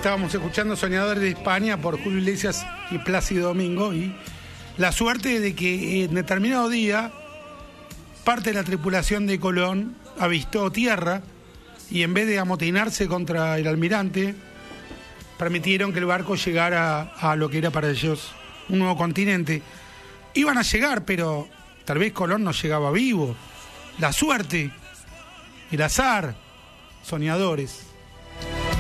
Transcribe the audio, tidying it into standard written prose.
Estábamos escuchando Soñadores de España por Julio Iglesias y Plácido Domingo, y la suerte de que en determinado día parte de la tripulación de Colón avistó tierra y en vez de amotinarse contra el almirante, permitieron que el barco llegara a lo que era para ellos un nuevo continente. Iban a llegar, pero tal vez Colón no llegaba vivo. La suerte, el azar, soñadores.